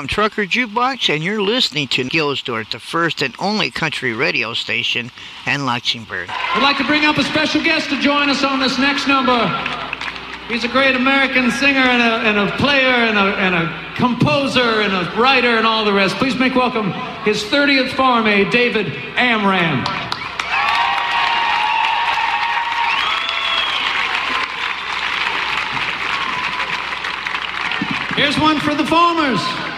I'm Trucker Jukebox, and you're listening to Gilsdorf, the first and only country radio station in Luxembourg. We'd like to bring up a special guest to join us on this next number. He's a great American singer and a player and a composer and a writer and all the rest. Please make welcome his 30th farm aide, David Amram. Here's one for the farmers.